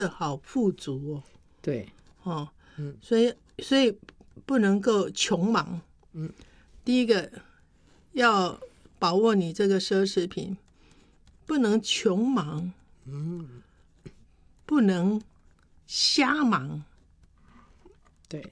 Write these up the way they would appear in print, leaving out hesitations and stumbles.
好富足哦。 对， 所以不能够穷忙。第一个要把握你这个奢侈品，不能穷忙，不能瞎忙。 对，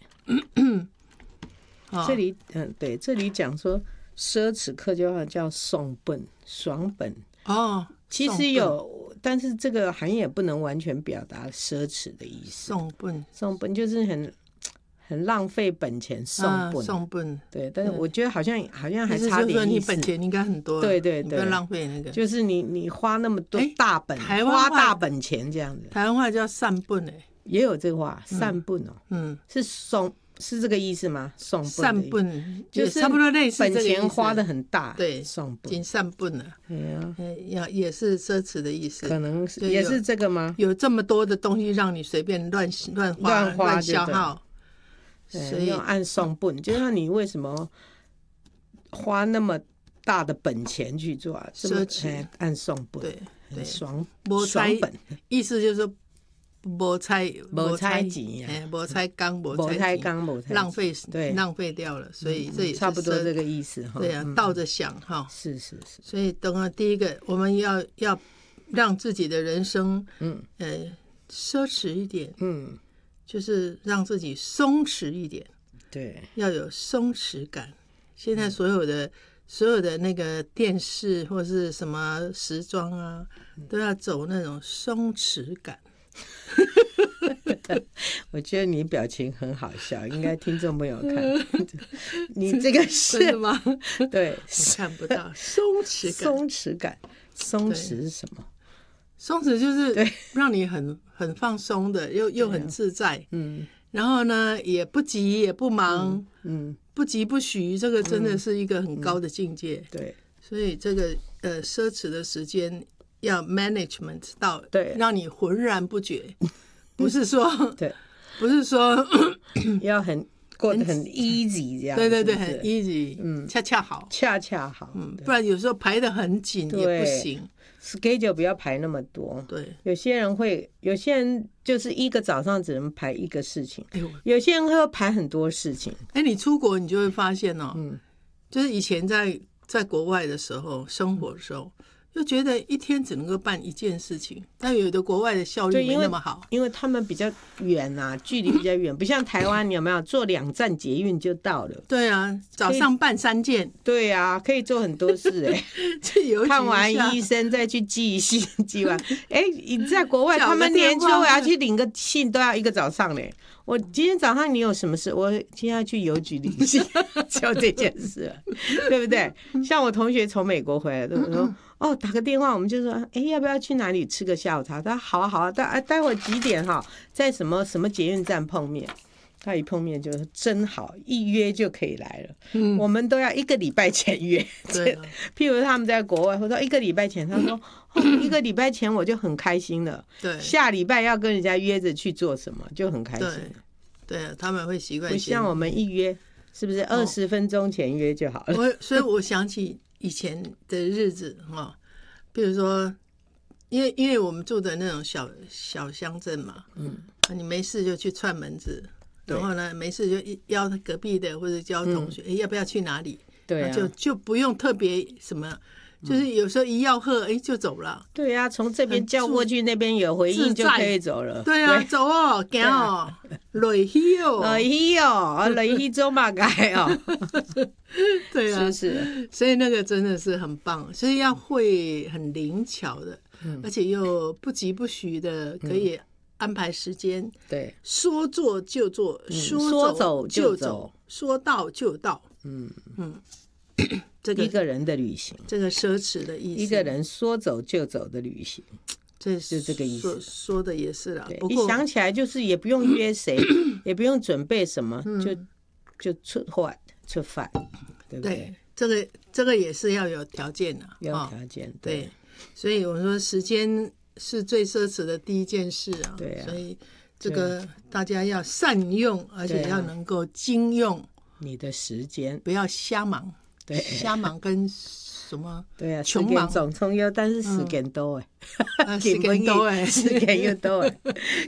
这里对，这里讲说奢侈客家话叫爽本，爽本哦， 其实有，但是这个含义也不能完全表达奢侈的意思。送本就是很浪费本钱，送本，对。但是我觉得好像还差点意思。就是说你本钱应该很多， 对对对， 你不要浪费那个。 就是你花那么多大本，花大本钱这样子。 台湾话叫散本也有这个话，散本哦，是这个意思吗？送本散本就是差不多类似这个意思， 本钱花的很大， 对， 送本， 仅散本了，也是奢侈的意思， 可能是也是这个吗？ 有这么多的东西让你随便乱花乱消耗， 所以要按送本，就像你为什么花那么大的本钱去做奢侈， 按送本， 对， 爽本，意思就是说。没菜钱，没菜工，没菜钱，浪费掉了，所以这也是差不多这个意思哈。 对啊，倒着想哈。 是。 所以等了第一个，我们要让自己的人生，奢侈一点，就是让自己松弛一点， 对， 要有松弛感。现在所有的那个电视或是什么时装啊，都要走那种松弛感。 我觉得你表情很好笑，应该听众朋友看。你这个是真的吗？ 对， 我看不到松弛感。 松弛是什么？ 松弛就是让你很放松的，又很自在。然后呢，也不急也不忙，不急不徐，这个真的是一个很高的境界。 对， 所以这个奢侈的时间要 management 到， 对， 让你浑然不觉，不是说对， 不是说要过得很 easy 这样， 对，很 easy，恰好，不然有时候排得很紧也不行。 schedule 不要排那么多， 对， 有些人就是一个早上只能排一个事情，有些人会排很多事情。 你出国你就会发现就是以前在国外的时候生活的时候，就觉得一天只能够办一件事情，但有的国外的效率没那么好， 因为他们比较远距离比较远，不像台湾，有没有坐2站捷运就到了？对啊，早上办3件， 对啊，可以做很多事看完医生再去寄信，寄完你在国外，他们年初我要去领个信都要1个早上嘞。我今天早上你有什么事？我今天要去邮局领信，就这件事了，对不对？像我同学从美国回来的时候，打个电话，我们就说，要不要去哪里吃个下午茶？他说好啊，待会几点在什么捷运站碰面。他一碰面就说真好，一约就可以来了。我们都要1个礼拜前约。譬如他们在国外，或者1个礼拜前，他说1个礼拜前我就很开心了。对，下礼拜要跟人家约着去做什么，就很开心了。 对，他们会习惯。 不像我们一约，是不是20分钟前约就好了？ 所以我想起以前的日子比如说，因为我们住的那种小乡镇嘛，你没事就去串门子。然后呢，没事就邀隔壁的或者叫同学，要不要去哪里？对啊，就不用特别什么，就是有时候一吆喝，就走了。对啊，从这边叫过去，那边有回应就可以走了。对啊，走哦，走哦，累去哦，累去走马街哦。对啊，是，所以那个真的是很棒，所以要会很灵巧的，而且又不急不徐的，可以安排时间，对，说做就做，说走就走，说到就到。这个一个人的旅行，这个奢侈的意思，一个人说走就走的旅行，就这个意思。说的也是啦，一想起来就是也不用约谁，也不用准备什么，就出发，对不对？这个也是要有条件的，有条件。对，所以我说时间是最奢侈的第一件事啊，对啊，所以这个大家要善用，而且要能够精用你的时间，不要瞎忙。 瞎忙跟什么？ 对啊， 穷忙总重要，但是时间多时间多时间又多